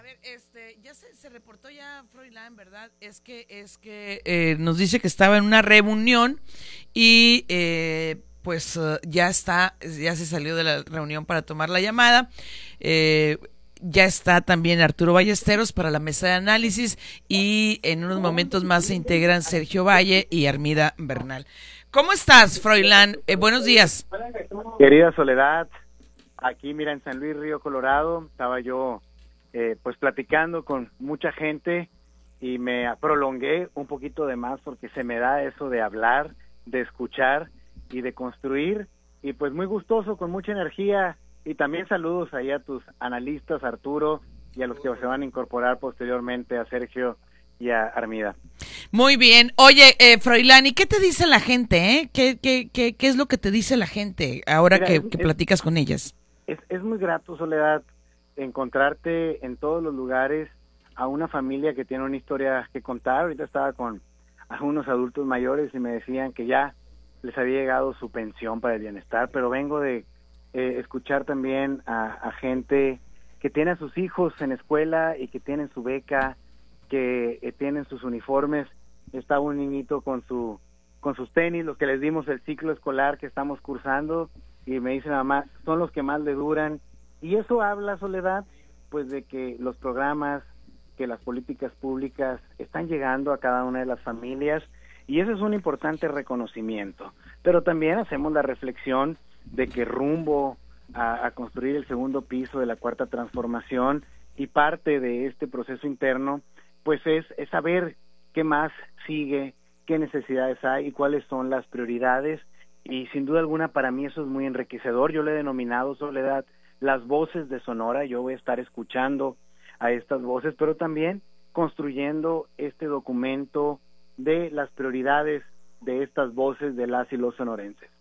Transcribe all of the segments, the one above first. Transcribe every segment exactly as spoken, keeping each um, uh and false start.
ver, este, ya se, se reportó ya Froilán, ¿verdad? Es que, es que eh, nos dice que estaba en una reunión y eh, pues uh, ya está, ya se salió de la reunión para tomar la llamada. Eh, ya está también Arturo Ballesteros para la mesa de análisis y en unos momentos más se integran Sergio Valle y Armida Bernal. ¿Cómo estás, Froilán? Eh, buenos días. Querida Soledad, aquí mira en San Luis Río Colorado, estaba yo eh, pues platicando con mucha gente y me prolongué un poquito de más porque se me da eso de hablar, de escuchar y de construir, y pues muy gustoso, con mucha energía, y también saludos ahí a tus analistas, Arturo, y a los que se van a incorporar posteriormente, a Sergio y a Armida. Muy bien. Oye, eh, Froilán, ¿y qué te dice la gente? Eh? ¿Qué, qué, qué, ¿Qué es lo que te dice la gente ahora Mira, que, es, que platicas con ellas? Es, es muy grato, Soledad, encontrarte en todos los lugares a una familia que tiene una historia que contar. Ahorita estaba con algunos adultos mayores y me decían que ya les había llegado su pensión para el bienestar, pero vengo de eh, escuchar también a, a gente que tiene a sus hijos en escuela y que tienen su beca, que eh, tienen sus uniformes. Estaba un niñito con su con sus tenis, los que les dimos el ciclo escolar que estamos cursando, y me dice mamá, son los que más le duran. Y eso habla, Soledad, pues de que los programas, que las políticas públicas están llegando a cada una de las familias, y eso es un importante reconocimiento. Pero también hacemos la reflexión de que rumbo a, a construir el segundo piso de la Cuarta Transformación, y parte de este proceso interno, pues es, es saber qué más sigue, qué necesidades hay y cuáles son las prioridades, y sin duda alguna para mí eso es muy enriquecedor. Yo le he denominado, Soledad, las voces de Sonora. Yo voy a estar escuchando a estas voces, pero también construyendo este documento de las prioridades de estas voces de las y los sonorenses.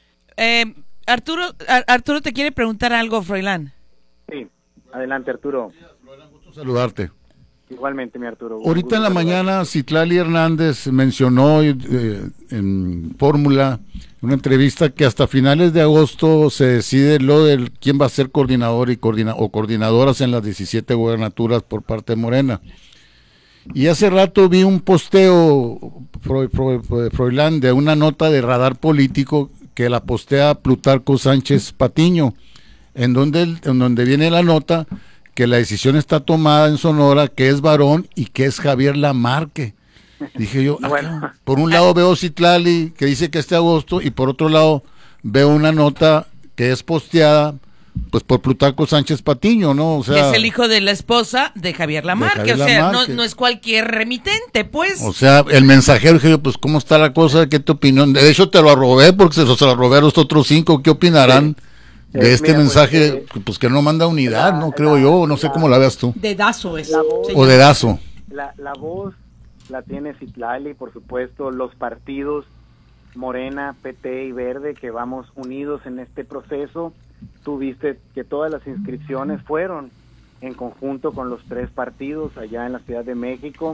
Eh, Arturo, Arturo te quiere preguntar algo, Froilán. Sí, adelante, Arturo. Froilán, gusto saludarte. Igualmente, mi Arturo. Ahorita en la mañana Citlali Hernández mencionó eh, en Fórmula, una entrevista, que hasta finales de agosto se decide lo de quién va a ser coordinador y coordina, o coordinadoras en las diecisiete gubernaturas por parte de Morena. Y hace rato vi un posteo, Fro, Fro, Fro, Froilán, de una nota de Radar Político que la postea Plutarco Sánchez Patiño, en donde, en donde viene la nota que la decisión está tomada en Sonora, que es varón y que es Javier Lamarque. Dije yo, bueno, ah, por un lado veo Citlali que dice que este agosto, y por otro lado veo una nota que es posteada pues por Plutarco Sánchez Patiño, ¿no? O sea, que es el hijo de la esposa de Javier Lamarque, de Javier o sea, Lamarque. No, no es cualquier remitente, pues. O sea, el mensajero, dije yo, pues ¿cómo está la cosa? ¿Qué tu opinión? De hecho te lo robé porque se, se lo robé a los otros cinco. ¿Qué opinarán? Sí. De este Mira, mensaje, pues, pues que no manda unidad, la, no creo la, yo, no sé la, cómo la veas tú. Dedazo es. Voz, o dedazo. La, la voz la tiene Citlali, por supuesto, los partidos Morena, P T y Verde, que vamos unidos en este proceso. Tú viste que todas las inscripciones fueron en conjunto con los tres partidos allá en la Ciudad de México,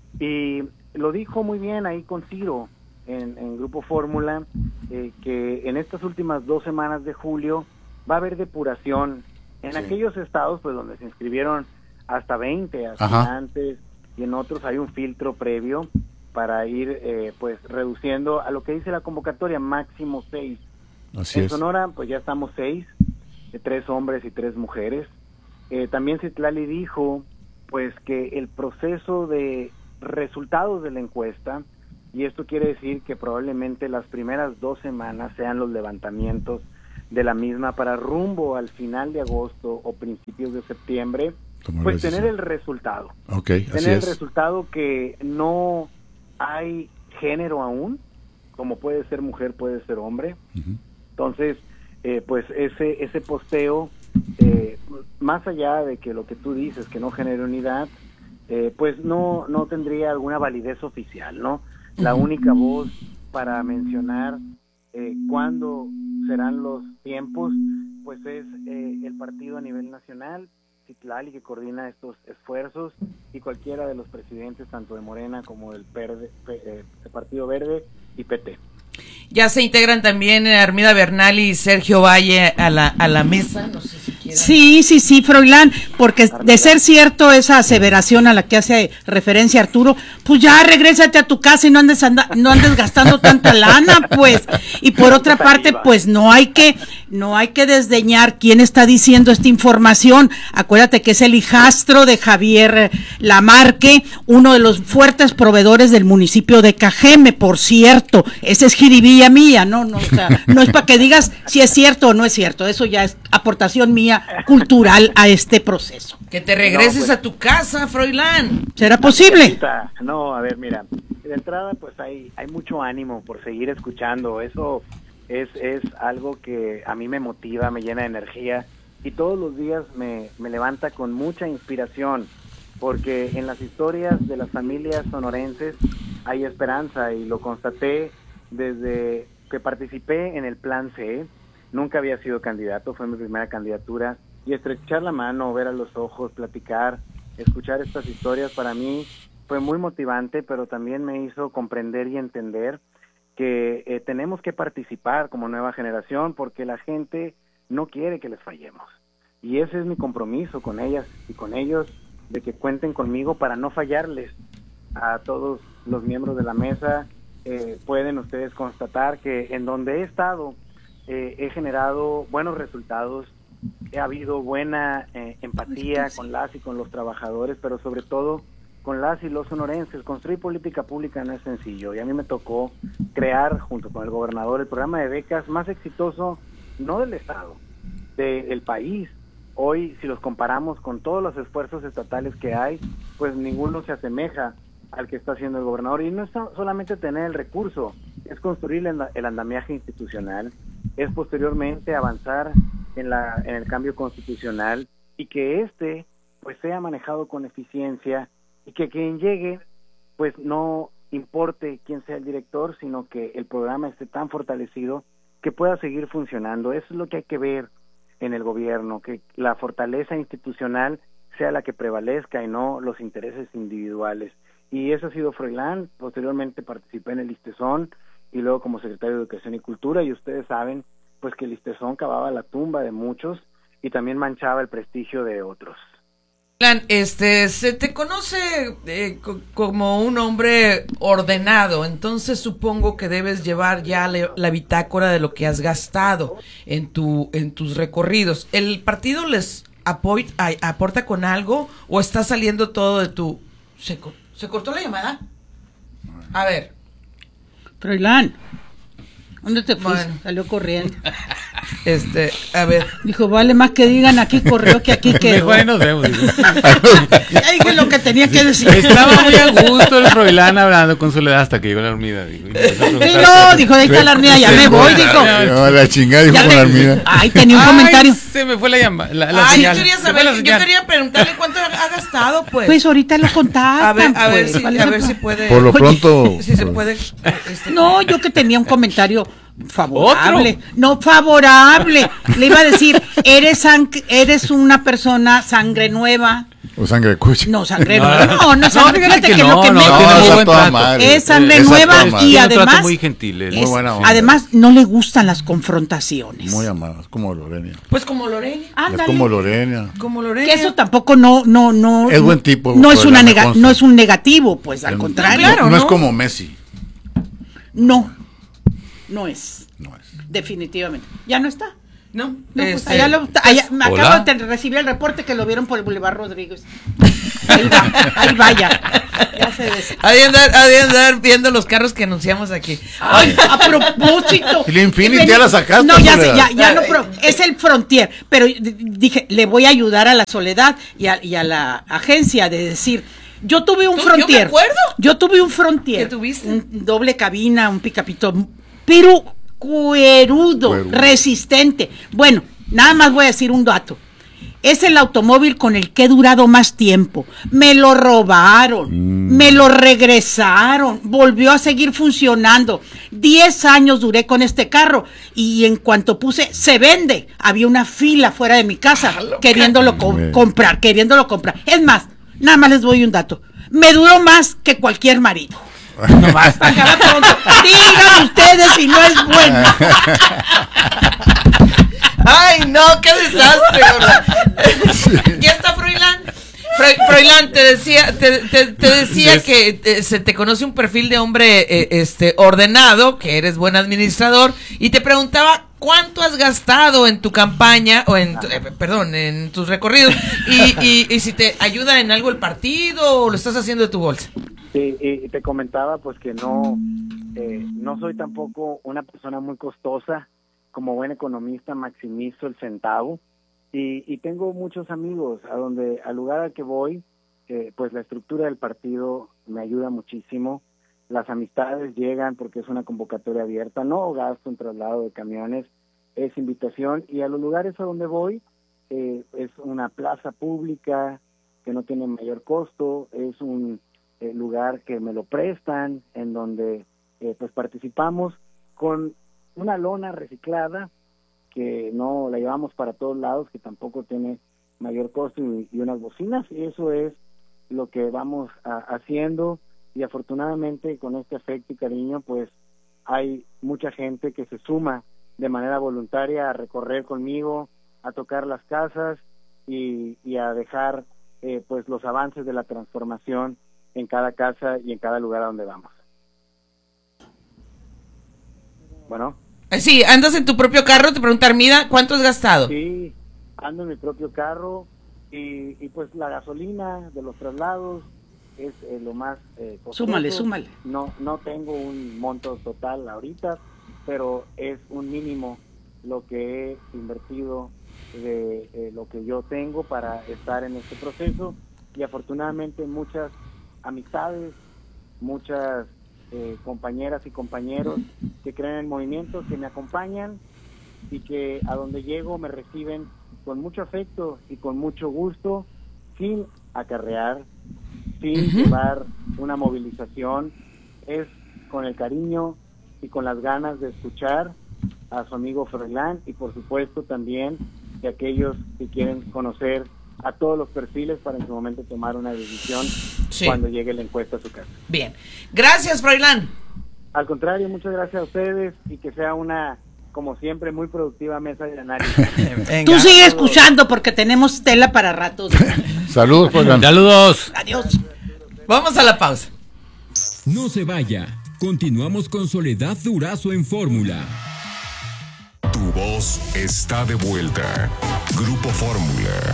y lo dijo muy bien ahí con Ciro en, en Grupo Fórmula, eh, que en estas últimas dos semanas de julio va a haber depuración en sí. aquellos estados pues donde se inscribieron hasta veinte aspirantes, y en otros hay un filtro previo para ir eh, pues reduciendo a lo que dice la convocatoria, máximo seis. Así en es. Sonora pues ya estamos seis, de tres hombres y tres mujeres. Eh, también Citlali dijo pues que el proceso de resultados de la encuesta, y esto quiere decir que probablemente las primeras dos semanas sean los levantamientos de la misma para rumbo al final de agosto o principios de septiembre, Tomar pues tener el resultado. Okay, tener así el es. resultado que no hay género aún, como puede ser mujer, puede ser hombre. Uh-huh. Entonces, eh, pues ese ese posteo, eh, más allá de que lo que tú dices, que no genere unidad, eh, pues no no tendría alguna validez oficial, ¿no? La única voz para mencionar eh, cuándo serán los tiempos, pues es eh, el partido a nivel nacional, Citlali, que coordina estos esfuerzos, y cualquiera de los presidentes, tanto de Morena como del P R D, eh, Partido Verde y P T. Ya se integran también Armida Bernal y Sergio Valle a la a la mesa. No sé si quieran. Sí, sí, sí, Froilán, porque de ser cierto esa aseveración a la que hace referencia Arturo, pues ya regrésate a tu casa y no andes anda, no andes gastando tanta lana, pues. Y por otra parte, pues no hay que no hay que desdeñar quién está diciendo esta información. Acuérdate que es el hijastro de Javier Lamarque, uno de los fuertes proveedores del municipio de Cajeme, por cierto. Esa es jiribilla mía, no, no, o sea, no es para que digas si es cierto o no es cierto. Eso ya es aportación mía cultural a este proceso. Que te regreses no, pues, a tu casa, Froilán. ¿Será posible? No, a ver, mira, de entrada pues hay hay mucho ánimo por seguir escuchando. Eso es es algo que a mí me motiva, me llena de energía y todos los días me, me levanta con mucha inspiración, porque en las historias de las familias sonorenses hay esperanza, y lo constaté desde que participé en el Plan C. Nunca había sido candidato, fue mi primera candidatura, y estrechar la mano, ver a los ojos, platicar, escuchar estas historias para mí fue muy motivante, pero también me hizo comprender y entender que eh, tenemos que participar como nueva generación, porque la gente no quiere que les fallemos, y ese es mi compromiso con ellas y con ellos, de que cuenten conmigo para no fallarles. A todos los miembros de la mesa, eh, pueden ustedes constatar que en donde he estado eh, he generado buenos resultados, ha habido buena eh, empatía con las y con los trabajadores, pero sobre todo con las y los sonorenses. Construir política pública no es sencillo, y a mí me tocó crear, junto con el gobernador, el programa de becas más exitoso, no del estado, del país. Hoy, si los comparamos con todos los esfuerzos estatales que hay, pues ninguno se asemeja al que está haciendo el gobernador. Y no es solamente tener el recurso, es construir el andamiaje institucional, es posteriormente avanzar en la en el cambio constitucional, y que este pues sea manejado con eficiencia, y que quien llegue pues no importe quién sea el director, sino que el programa esté tan fortalecido que pueda seguir funcionando. Eso es lo que hay que ver en el gobierno, que la fortaleza institucional sea la que prevalezca y no los intereses individuales. Y eso ha sido Froilán. Posteriormente participé en el Listezón y luego como secretario de Educación y Cultura, y ustedes saben pues que el Listezón cavaba la tumba de muchos y también manchaba el prestigio de otros. Froilán, este, se te conoce eh, co- como un hombre ordenado, entonces supongo que debes llevar ya le, la bitácora de lo que has gastado en tu en tus recorridos. ¿El partido les apoy, a, aporta con algo o está saliendo todo de tu... ¿Se, co- ¿se cortó la llamada? A ver. Froilán, ¿dónde te fuiste? Bueno. Salió corriendo. Este, a ver. Dijo, vale más que digan aquí corrió que aquí quedó. Mejor ahí nos vemos. Digo. Ya dije lo que tenía que decir. Estaba muy a gusto el Froilán hablando con Soledad hasta que llegó la hormiga. Digo, y empezó a Sí, preguntar no, cosas. dijo, ahí está la hormiga, ya me voy, dijo. No, la chingada dijo Ya con te- la hormiga. Ay, tenía un Ay, comentario. se me fue la llamada. La, la Ay, yo señal. quería Se fue saber, la yo señal. quería preguntarle cuánto ha gastado, pues. Pues ahorita lo contaba. a ver, a ver pues, si, ¿cuál es a el ver pro- si puede. Por lo Oye, pronto, si se puede. Este, No, yo que tenía un comentario favorable. No favorable. Le iba a decir, eres sang- eres una persona sangre nueva. o sangre de coche. No, sangre No, nueva. No, no, sangre, fíjate fíjate que que no, lo que no, me no, tiene muy está buen toda trato. madre. es sangre Esa nueva toda madre. y Tiene un trato además muy gentil, él. Muy es- buena onda. además no le gustan las confrontaciones. Muy amada, es como Lorena. pues como Lorena. Es Ándale. como Lorena. Como Lorena. Que eso tampoco no no no Es buen tipo, no es Froilán, una me nega- consta. no es un negativo, pues al No, contrario. claro, no, ¿no? es como Messi. No. No es, No es. definitivamente. Ya no está. No, No, pues este, allá lo, allá- me hola. acabo de recibir el reporte que lo vieron por el Boulevard Rodríguez. Ahí va, ahí vaya. Ya se des... ha de andar, ha de andar viendo los carros que anunciamos aquí. Ay, a propósito. Y la Infiniti Ven- ya la sacaste, No, ya, sé, Soledad. ya, ya no, pro- es el Frontier. Pero d- dije, le voy a ayudar a la Soledad y a, y a la agencia de decir, yo tuve un Tú, yo me Frontier. acuerdo. Yo tuve un Frontier. ¿Qué tuviste? Un doble cabina, un picapito, pero cuerudo, Cuerudo. resistente. Bueno, nada más voy a decir un dato. Es el automóvil con el que he durado más tiempo. Me lo robaron, Mm. me lo regresaron, volvió a seguir funcionando. Diez años duré con este carro y en cuanto puse, se vende. Había una fila fuera de mi casa queriéndolo co- Bueno. comprar, queriéndolo comprar. Es más, nada más les doy un dato. Me duró más que cualquier marido. No más. Acaba pronto. Digan ustedes si no es bueno. Ay, no, qué desastre, ¿verdad? Ya está Froilán. Froilán, te decía, te, te, te decía yes. que eh, se te conoce un perfil de hombre eh, este ordenado, que eres buen administrador, y te preguntaba cuánto has gastado en tu campaña, o en, tu, eh, perdón, en tus recorridos, y, y, y si te ayuda en algo el partido, o lo estás haciendo de tu bolsa. Sí, y te comentaba pues que no, eh, no soy tampoco una persona muy costosa. Como buen economista maximizo el centavo. Y, y tengo muchos amigos a donde, al lugar al que voy, eh, pues la estructura del partido me ayuda muchísimo. Las amistades llegan porque es una convocatoria abierta, no gasto en traslado de camiones, es invitación. Y a los lugares a donde voy, eh, es una plaza pública que no tiene mayor costo, es un eh, lugar que me lo prestan, en donde eh, pues participamos con una lona reciclada, que no la llevamos para todos lados, que tampoco tiene mayor costo, y, y unas bocinas, y eso es lo que vamos a, haciendo, y afortunadamente con este afecto y cariño pues hay mucha gente que se suma de manera voluntaria a recorrer conmigo, a tocar las casas y, y a dejar eh, pues los avances de la transformación en cada casa y en cada lugar a donde vamos. Bueno. Sí, andas en tu propio carro, te pregunta Armida, ¿cuánto has gastado? Sí, ando en mi propio carro y, y pues la gasolina de los traslados es eh, lo más eh, costoso. Súmale, súmale. No, no tengo un monto total ahorita, pero es un mínimo lo que he invertido de eh, lo que yo tengo para estar en este proceso, y afortunadamente muchas amistades, muchas Eh, compañeras y compañeros que creen en el movimiento, que me acompañan y que a donde llego me reciben con mucho afecto y con mucho gusto, sin acarrear, sin uh-huh. llevar una movilización, es con el cariño y con las ganas de escuchar a su amigo Froilán, y por supuesto también de aquellos que quieren conocer a todos los perfiles para en su momento tomar una decisión sí. cuando llegue la encuesta a su casa. Bien, gracias Froilán. Al contrario, muchas gracias a ustedes, y que sea una, como siempre, muy productiva mesa de análisis. Tú sigue escuchando porque tenemos tela para ratos. Saludos, Froilán. Saludos. Adiós. Vamos a la pausa. No se vaya, continuamos con Soledad Durazo en Fórmula. Tu voz está de vuelta. Grupo Fórmula.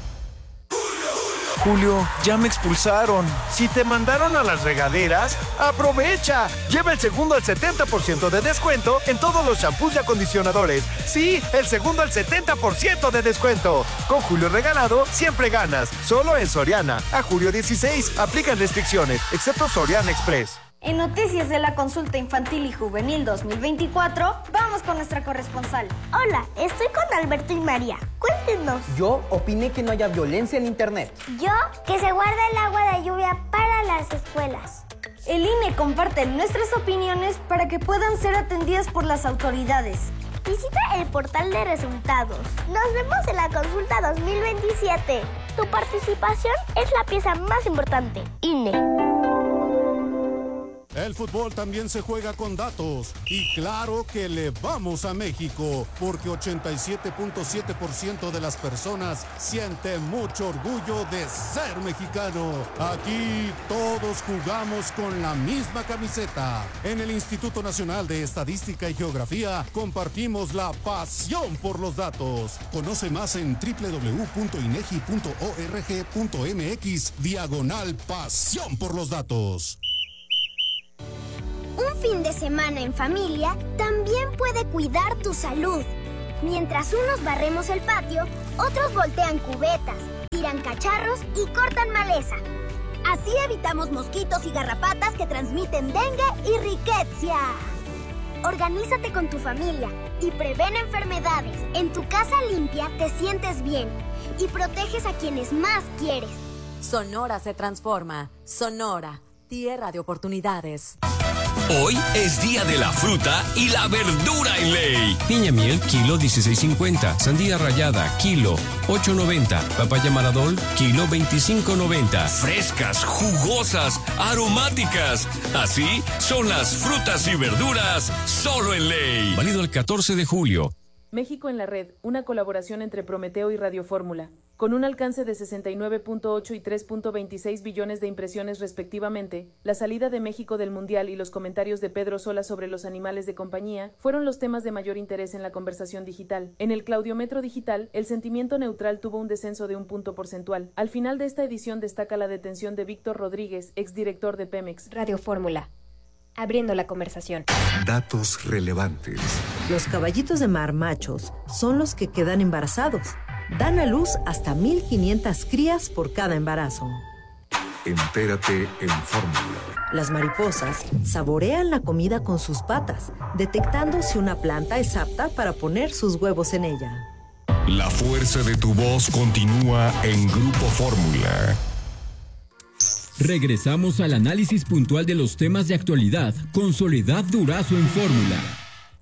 Julio, ya me expulsaron. Si te mandaron a las regaderas, aprovecha. Lleva el segundo al setenta por ciento de descuento en todos los shampoos y acondicionadores. Sí, el segundo al setenta por ciento de descuento. Con Julio regalado, siempre ganas. Solo en Soriana. A julio dieciséis, aplican restricciones, excepto Soriana Express. En Noticias de la Consulta Infantil y Juvenil dos mil veinticuatro, vamos con nuestra corresponsal. Hola, estoy con Alberto y María. Cuéntenos. Yo opiné que no haya violencia en internet. Yo, que se guarde el agua de lluvia para las escuelas. El I N E comparte nuestras opiniones para que puedan ser atendidas por las autoridades. Visita el portal de resultados. Nos vemos en la Consulta dos mil veintisiete. Tu participación es la pieza más importante. I N E. El fútbol también se juega con datos, y claro que le vamos a México, porque ochenta y siete punto siete por ciento de las personas sienten mucho orgullo de ser mexicano. Aquí todos jugamos con la misma camiseta. En el Instituto Nacional de Estadística y Geografía compartimos la pasión por los datos. Conoce más en doble u doble u doble u punto inegi punto org punto mx diagonal pasión por los datos. Un fin de semana en familia también puede cuidar tu salud. Mientras unos barremos el patio, otros voltean cubetas, tiran cacharros y cortan maleza. Así evitamos mosquitos y garrapatas que transmiten dengue y riqueza. Organízate con tu familia y prevén enfermedades. En tu casa limpia te sientes bien y proteges a quienes más quieres. Sonora se transforma. Sonora, tierra de oportunidades. Hoy es día de la fruta y la verdura en Ley. Piña miel, kilo dieciséis cincuenta. Sandía rallada, kilo ocho noventa. Papaya Maradol, kilo veinticinco noventa. Frescas, jugosas, aromáticas. Así son las frutas y verduras solo en Ley. Válido el catorce de julio. México en la red, una colaboración entre Prometeo y Radio Fórmula. Con un alcance de sesenta y nueve punto ocho y tres punto veintiséis billones de impresiones respectivamente, la salida de México del Mundial y los comentarios de Pedro Sola sobre los animales de compañía fueron los temas de mayor interés en la conversación digital. En el Claudiometro digital, el sentimiento neutral tuvo un descenso de un punto porcentual. Al final de esta edición destaca la detención de Víctor Rodríguez, exdirector de Pemex. Radio Fórmula. Abriendo la conversación. Datos relevantes. Los caballitos de mar machos son los que quedan embarazados. Dan a luz hasta mil quinientas crías por cada embarazo. Entérate en Fórmula. Las mariposas saborean la comida con sus patas, detectando si una planta es apta para poner sus huevos en ella. La fuerza de tu voz continúa en Grupo Fórmula. Regresamos al análisis puntual de los temas de actualidad con Soledad Durazo en Fórmula.